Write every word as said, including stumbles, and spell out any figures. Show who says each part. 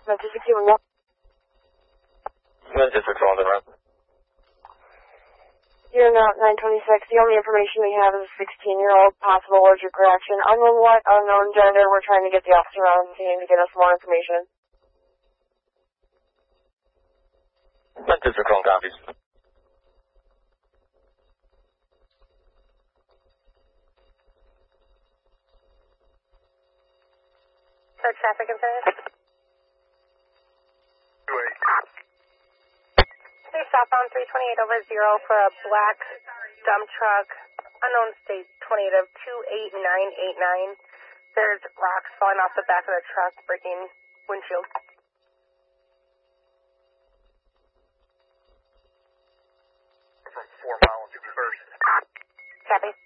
Speaker 1: Memphis sixty-one, yeah.
Speaker 2: Memphis sixty-one, right?
Speaker 1: You're not nine twenty-six. The only information we have is a sixteen-year-old, possible allergic reaction. Unknown what, unknown gender. We're trying to get the officer on scene to get us more information.
Speaker 2: Memphis sixty-one copies.
Speaker 3: So traffic information?
Speaker 2: Wait.
Speaker 3: Hey, southbound three twenty-eight over zero for a black dump truck, unknown state, twenty-eight of two eight nine eight nine. There's rocks falling off the back of the truck, breaking windshield.
Speaker 2: From four mile and fifty-first.
Speaker 3: Copy.